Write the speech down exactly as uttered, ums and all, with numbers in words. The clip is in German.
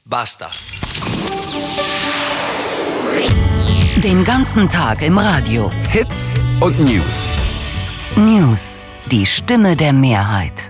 Basta. Den ganzen Tag im Radio. Hits und News. News, die Stimme der Mehrheit.